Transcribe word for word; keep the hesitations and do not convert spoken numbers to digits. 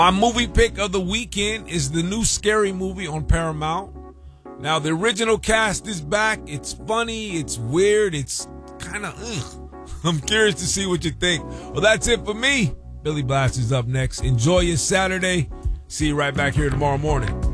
My movie pick of the weekend is the new Scary Movie on Paramount. Now, the original cast is back. It's funny. It's weird. It's kind of, ugh. I'm curious to see what you think. Well, that's it for me. Billy Blast is up next. Enjoy your Saturday. See you right back here tomorrow morning.